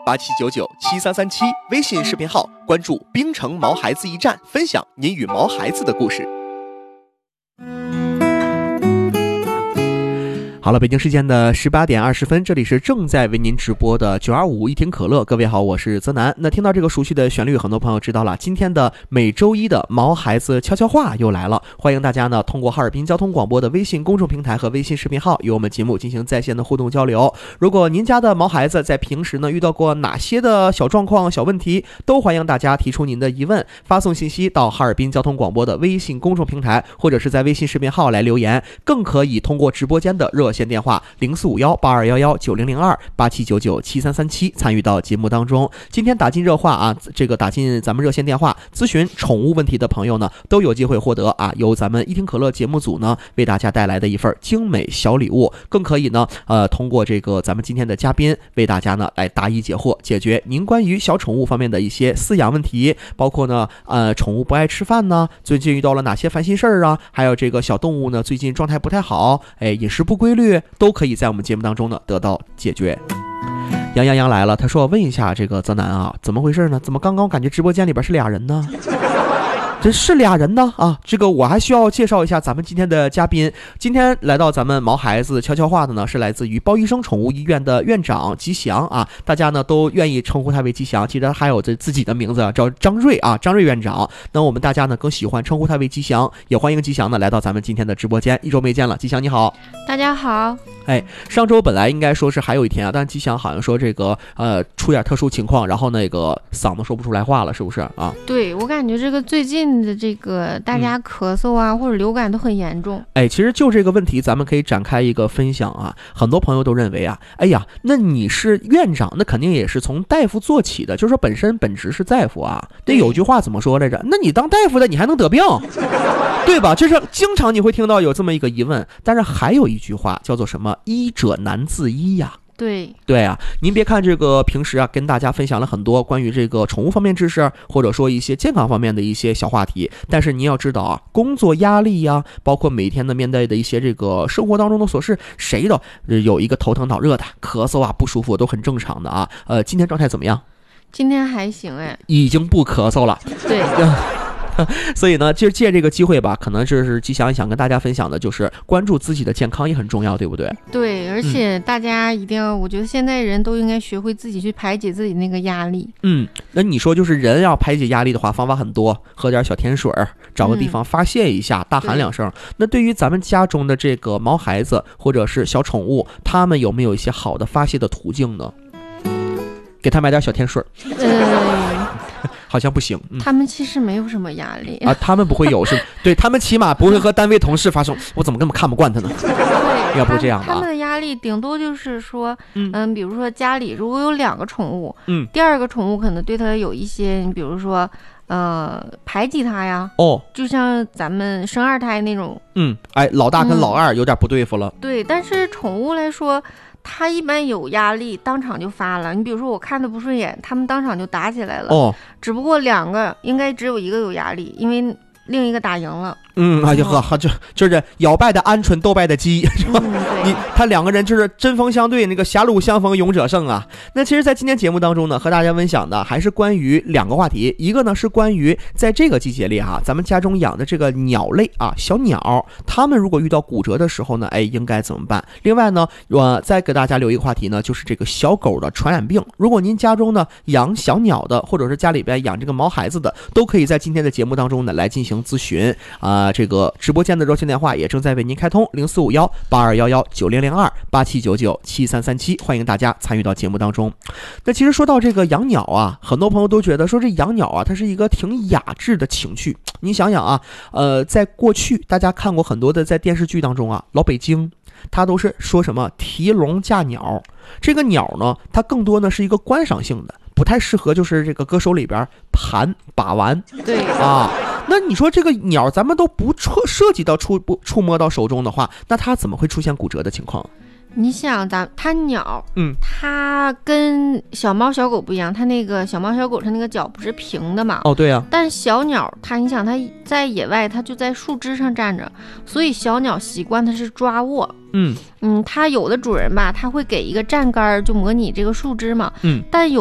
87997337，微信视频号关注冰城毛孩子驿站，分享您与毛孩子的故事。好了，北京时间的18点20分，这里是正在为您直播的925一听可乐。各位好，我是泽南。那听到这个熟悉的旋律，很多朋友知道了，今天的每周一的毛孩子悄悄话又来了。欢迎大家呢通过哈尔滨交通广播的微信公众平台和微信视频号与我们节目进行在线的互动交流。如果您家的毛孩子在平时呢遇到过哪些的小状况、小问题，都欢迎大家提出您的疑问，发送信息到哈尔滨交通广播的微信公众平台，或者是在微信视频号来留言，更可以通过直播间的热线电话04518211900287997337参与到节目当中。今天打进热话啊，这个打进咱们热线电话咨询宠物问题的朋友呢，都有机会获得由咱们一听可乐节目组呢为大家带来的一份精美小礼物，更可以呢通过这个咱们今天的嘉宾为大家呢来答疑解惑，解决您关于小宠物方面的一些饲养问题，包括呢宠物不爱吃饭呢，最近遇到了哪些烦心事儿啊，还有这个小动物呢最近状态不太好，饮食不规律，都可以在我们节目当中呢得到解决。杨来了，他说问一下这个泽南啊，怎么回事呢？怎么刚刚感觉直播间里边是俩人呢？这是俩人呢啊！这个我还需要介绍一下咱们今天的嘉宾。今天来到咱们毛孩子悄悄话的呢，是来自于包医生宠物医院的院长吉祥啊，大家呢都愿意称呼他为吉祥，其实他还有自己的名字叫张瑞啊，张瑞院长。那我们大家呢更喜欢称呼他为吉祥，也欢迎吉祥呢来到咱们今天的直播间。一周没见了，吉祥你好。 大家好。 上周本来应该说是还有一天啊，但吉祥好像说这个出点特殊情况，然后那个嗓子说不出来话了，是不是啊？ 对，我感觉这个最近的这个大家咳嗽啊或者流感都很严重。 其实就这个问题咱们可以展开一个分享啊。很多朋友都认为啊，那你是院长，那肯定也是从大夫做起的，就是说本职是大夫啊。对，有句话怎么说来着？那你当大夫的你还能得病？对吧？就是经常你会听到有这么一个疑问，但是还有一句话叫做什么？医者难自医呀。对啊，您别看这个平时啊跟大家分享了很多关于这个宠物方面知识，或者说一些健康方面的一些小话题，但是您要知道啊，工作压力呀，包括每天的面对的一些这个生活当中的琐事，谁都有一个头疼脑热的，咳嗽啊不舒服都很正常的啊。今天状态怎么样？ 今天还行已经不咳嗽了。对。所以呢，就借这个机会吧，可能就是吉祥想跟大家分享的，就是关注自己的健康也很重要，对不对？ 对，而且大家一定要，我觉得现在人都应该学会自己去排解自己那个压力。 那你说就是人要排解压力的话，方法很多，喝点小甜水，找个地方发泄一下，大喊两声。那对于咱们家中的这个毛孩子或者是小宠物，他们有没有一些好的发泄的途径呢？给他买点小甜水。好像不行。 他们其实没有什么压力啊，他们不会有是对，他们起码不会和单位同事发生我怎么根本看不惯他呢？ 对， 要不这样吧， 他们的压力顶多就是说比如说家里如果有2个宠物，第2个宠物可能对他有一些，你比如说排挤他呀，就像咱们生2胎那种， 老大跟老二有点不对付了。 对，但是宠物来说他一般有压力当场就发了，你比如说我看他不顺眼，他们当场就打起来了。只不过2个应该只有1个有压力，因为另一个打赢了。 就是摇摆的鹌鹑斗败的鸡，是吧？他2个人就是针锋相对，那个狭路相逢勇者胜啊。那其实在今天节目当中呢，和大家分享的还是关于2个话题，一个呢是关于在这个季节里咱们家中养的这个鸟类啊，小鸟，他们如果遇到骨折的时候呢，应该怎么办？另外呢，我再给大家留一个话题呢，就是这个小狗的传染病。如果您家中呢养小鸟的，或者是家里边养这个毛孩子的，都可以在今天的节目当中呢来进行咨询这个直播间的热线电话也正在为您开通，04518211900287997337，欢迎大家参与到节目当中。那其实说到这个养鸟啊，很多朋友都觉得说这养鸟啊，它是一个挺雅致的情趣。你想想啊，在过去大家看过很多的在电视剧当中啊，老北京它都是说什么提笼架鸟，这个鸟呢，它更多呢是一个观赏性的，不太适合就是这个歌手里边盘把玩。 对啊，那你说这个鸟咱们都不涉及到触摸到手中的话，那它怎么会出现骨折的情况？ 你想它鸟，它跟小猫小狗不一样，它那个小猫小狗它那个脚不是平的嘛？ 对啊。 但小鸟你想它在野外，它就在树枝上站着，所以小鸟习惯它是抓握。它有的主人吧，他会给一个站杆就模拟这个树枝嘛。但有